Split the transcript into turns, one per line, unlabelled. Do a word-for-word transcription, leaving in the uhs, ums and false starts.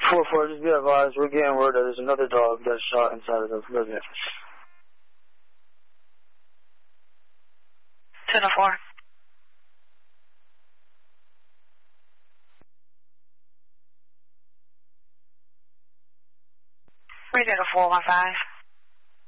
four four, just be advised, we're getting word that there's another dog that's shot inside of the residence.
ten oh four. Radar to four one five.